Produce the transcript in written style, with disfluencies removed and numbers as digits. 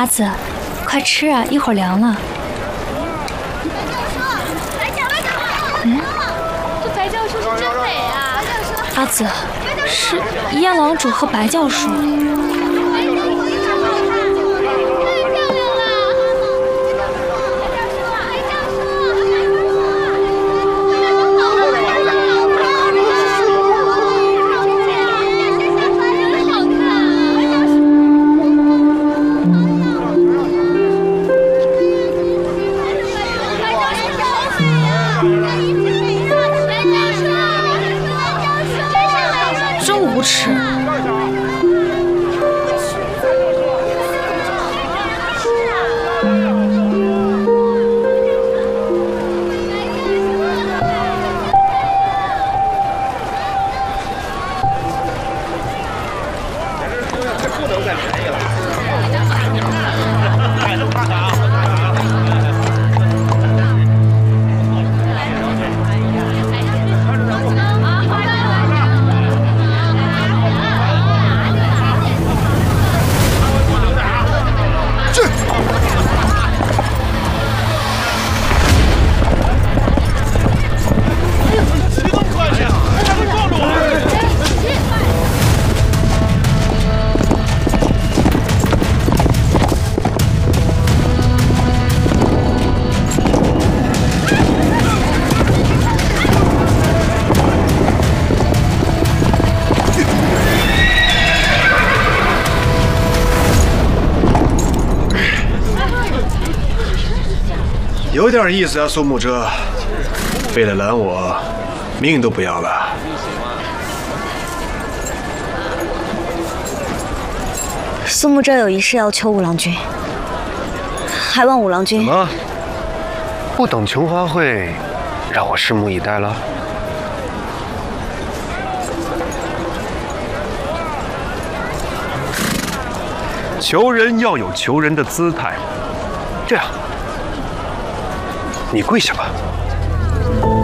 阿紫，快吃啊，一会儿凉了。嗯， 这白教授是真美啊！ 阿紫，是燕郎主和白教授。 无耻！ 不能再便宜了。哎，这么看看啊！ 有点意思啊，苏慕遮，为了拦我，命都不要了。 苏慕遮有一事要求五郎君，还望五郎君怎么不等琼花会，让我拭目以待了？求人要有求人的姿态，这样。 你跪下吧。